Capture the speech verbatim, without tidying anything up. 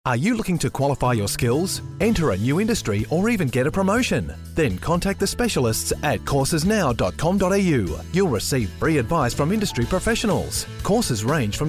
Are you looking to qualify your skills, enter a new industry, or even get a promotion? Then contact the specialists at courses now dot com dot a u. You'll receive free advice from industry professionals. Courses range from